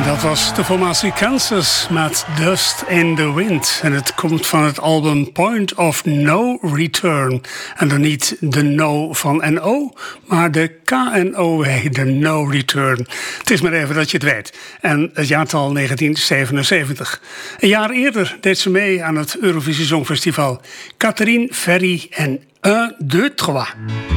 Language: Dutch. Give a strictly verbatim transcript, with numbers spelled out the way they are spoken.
Dat was de formatie Kansas met Dust in the Wind. En het komt van het album Point of No Return. En dan niet de no van N O, maar de K N O W, de No Return. Het is maar even dat je het weet. En het jaartal negentien zevenenzeventig. Een jaar eerder deed ze mee aan het Eurovisie Songfestival. Catherine Ferry en un, deux, trois.